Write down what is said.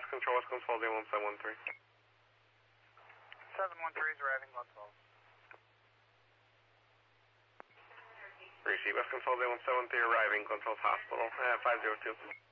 West Control day 1713. 713 is arriving, Glen 12. Receive West Control day 173 arriving, Glen 12 Hospital, 502.